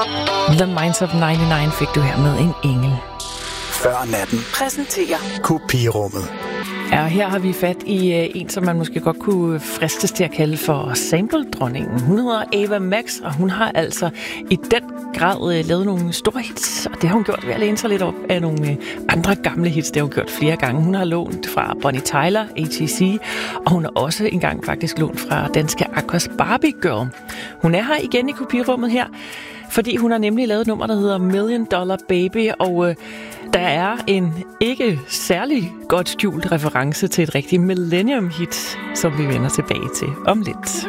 The Minds of 99 fik du her med en engel. Før natten Præsenterer Kopirummet. Ja, her har vi fat i en, som man måske godt kunne fristes til at kalde for sample-dronningen. Hun hedder Ava Max, og hun har altså i den grad lavet nogle store hits, og det har hun gjort ved at læne sig lidt op af nogle andre gamle hits. Det har hun gjort flere gange. Hun har lånt fra Bonnie Tyler, ATC, og hun har også engang faktisk lånt fra danske Aquas Barbie Girl. Hun er her igen i kopirummet her, fordi hun har nemlig lavet et nummer, der hedder Million Dollar Baby, og der er en ikke særlig godt skjult reference til et rigtigt millennium-hit, som vi vender tilbage til om lidt.